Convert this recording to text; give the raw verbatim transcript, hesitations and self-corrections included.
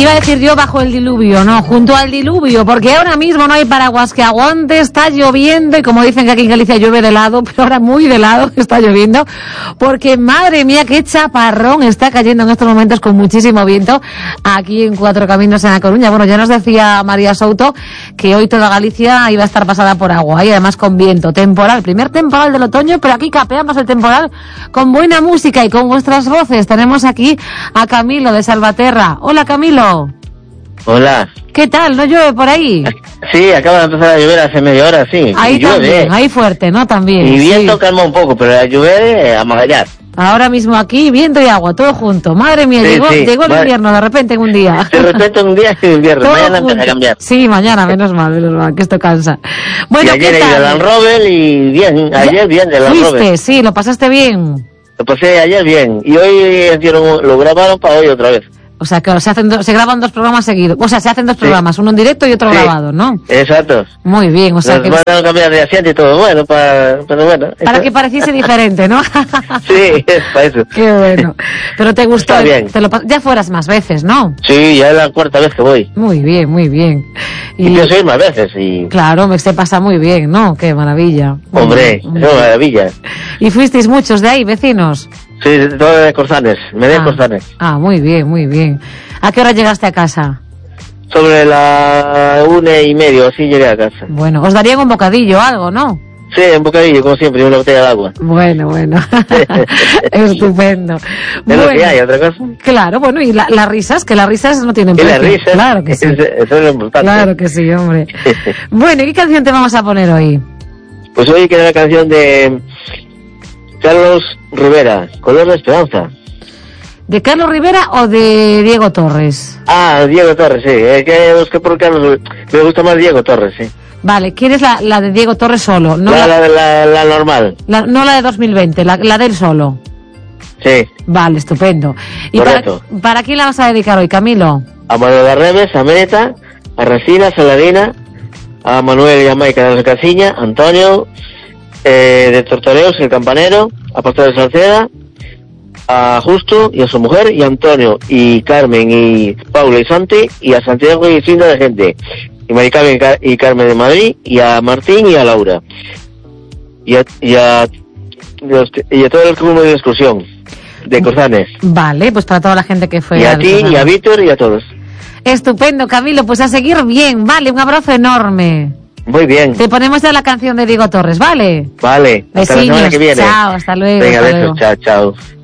Iba a decir yo bajo el diluvio, no, junto al diluvio, porque ahora mismo no hay paraguas que aguante, está lloviendo y como dicen que aquí en Galicia llueve de lado, pero ahora muy de lado está lloviendo, porque madre mía qué chaparrón está cayendo en estos momentos con muchísimo viento aquí en Cuatro Caminos en La Coruña. Bueno, ya nos decía María Souto que hoy toda Galicia iba a estar pasada por agua y además con viento, temporal, primer temporal del otoño, pero aquí capeamos el temporal con buena música y con vuestras voces. Tenemos aquí a Camilo de Salvaterra. Hola Camilo. Hola. ¿Qué tal? ¿No llueve por ahí? Sí, acaba de empezar a llover hace media hora, sí. Ahí y llueve. también, ahí fuerte, ¿no? También. Y viento sí. calma un poco, pero la lluvia a magallar. Ahora mismo aquí, viento y agua, todo junto. Madre mía, sí, llegó, sí. llegó el Madre... invierno de repente en un día. De repente en un día es invierno, todo mañana junto. empieza a cambiar. Sí, mañana, menos mal, menos mal, que esto cansa. Bueno, y ayer he ido al Land Rover y bien, ayer bien del Land Rover. ¿Fuiste? Sí, lo pasaste bien. Lo pasé ayer bien, y hoy hicieron, lo grabaron para hoy otra vez. O sea, que se hacen do, se graban dos programas seguidos. O sea, se hacen dos programas, sí. Uno en directo y otro sí. grabado, ¿no? Exacto. Muy bien, o sea Nos que... van a cambiar de asiento y todo, bueno, para, pero bueno. Para eso... que pareciese diferente, ¿no? Sí, es para eso. Qué bueno. Pero te gustó. Está bien. Te lo, ya fueras más veces, ¿no? Sí, ya es la cuarta vez que voy. Muy bien, muy bien. Y, y pienso ir más veces y... Claro, me se pasa muy bien, ¿no? Qué maravilla. Hombre, es una maravilla. ¿Y fuisteis muchos de ahí, vecinos? Sí, todo de Corzanes, me de ah, Corzanes. Ah, muy bien, muy bien. ¿A qué hora llegaste a casa? Sobre la una y medio, así llegué a casa. Bueno, os darían un bocadillo o algo, ¿no? Sí, un bocadillo, como siempre, y una botella de agua. Bueno, bueno. Estupendo. Es bueno, lo que hay, otra cosa. Claro, bueno, y la, las risas, que las risas no tienen precio. Y las risas, claro que sí. Eso es lo importante. Claro que sí, hombre. Bueno, ¿y qué canción te vamos a poner hoy? Pues hoy queda la canción de Carlos Rivera, Color de Esperanza. ¿De Carlos Rivera o de Diego Torres? Ah, Diego Torres, sí. Es que busqué por Carlos, me gusta más Diego Torres, sí. Vale, ¿quieres la, la de Diego Torres solo? No la, la, la, la normal. La, no la de dos mil veinte, la, la de él solo. Sí. Vale, estupendo. ¿Y para, para quién la vas a dedicar hoy, Camilo? A Manuel Arreves, a Meta, a Resina, Saladina, a Manuel y a Maica de la Casiña, Antonio, eh, de Tortoreos, el Campanero, a Pastor de Salceda, a Justo y a su mujer, y a Antonio, y Carmen, y Paula y Santi, y a Santiago y Cinda de gente, y Maricarmen y, Car y Carmen de Madrid, y a Martín y a Laura, y a, y a, y a todo el club de excursión de Corzanes. Vale, pues para toda la gente que fue. Y a ti, y a Víctor, y a todos. Estupendo, Camilo, pues a seguir bien, vale, un abrazo enorme. Muy bien. Te ponemos ya la canción de Diego Torres, ¿vale? Vale, hasta Besiños, la semana que viene. Chao, hasta luego. Venga, hasta besos, luego. chao, chao.